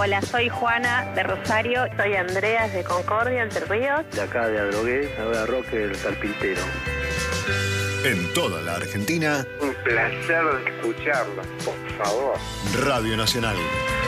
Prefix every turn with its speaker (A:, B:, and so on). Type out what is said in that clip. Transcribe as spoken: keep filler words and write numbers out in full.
A: Hola, soy Juana de Rosario.
B: Soy Andrea de Concordia, Entre Ríos.
C: De acá de Adrogué, ahora Roque del Carpintero.
D: En toda la Argentina.
E: Un placer escucharlos, por favor.
D: Radio Nacional.